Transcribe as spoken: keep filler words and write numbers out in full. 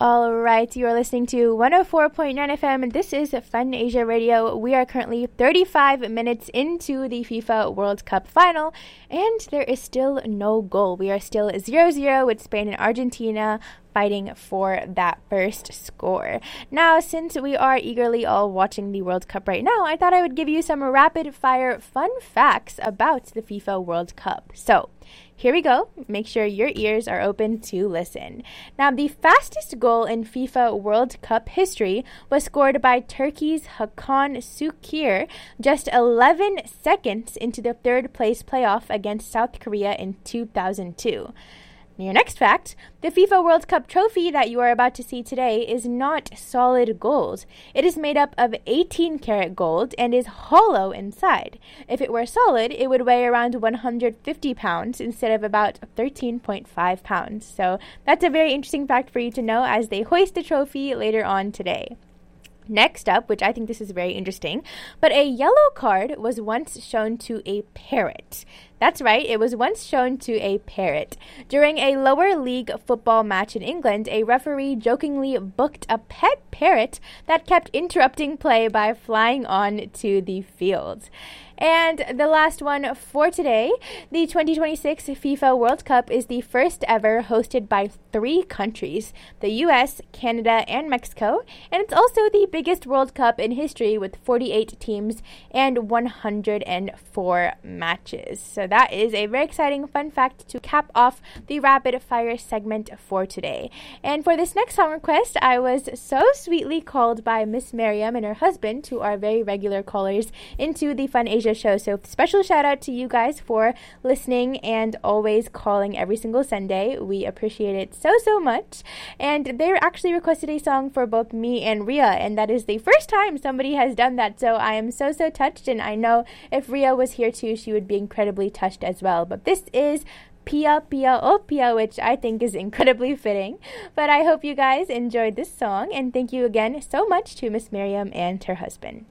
All right, you are listening to one oh four point nine F M, and this is Fun Asia Radio. We are currently thirty-five minutes into the FIFA World Cup final, and there is still no goal. We are still zero zero with Spain and Argentina fighting for that first score. Now, since we are eagerly all watching the World Cup right now, I thought I would give you some rapid-fire fun facts about the FIFA World Cup. So, here we go. Make sure your ears are open to listen. Now, the fastest goal in FIFA World Cup history was scored by Turkey's Hakan Şükür just eleven seconds into the third place playoff against South Korea in two thousand two. Your next fact, the FIFA World Cup trophy that you are about to see today is not solid gold. It is made up of eighteen karat gold and is hollow inside. If it were solid, it would weigh around one hundred fifty pounds instead of about thirteen point five pounds. So that's a very interesting fact for you to know as they hoist the trophy later on today. Next up, which I think this is very interesting, but a yellow card was once shown to a parrot. That's right, it was once shown to a parrot. During a lower league football match in England, a referee jokingly booked a pet parrot that kept interrupting play by flying on to the field. And the last one for today, the twenty twenty-six FIFA World Cup is the first ever hosted by three countries, the U S, Canada, and Mexico, and it's also the biggest World Cup in history with forty-eight teams and one hundred four matches. So that is a very exciting fun fact to cap off the rapid fire segment for today. And for this next song request, I was so sweetly called by Miss Miriam and her husband, who are very regular callers into the Fun Asia show. So special shout out to you guys for listening and always calling every single Sunday. We appreciate it so, so much. And they actually requested a song for both me and Ria, and that is the first time somebody has done that. So I am so, so touched, and I know if Ria was here too, she would be incredibly touched as well. But this is Pia Pia Oh Pia, which I think is incredibly fitting. But I hope you guys enjoyed this song, and thank you again so much to Miss Miriam and her husband.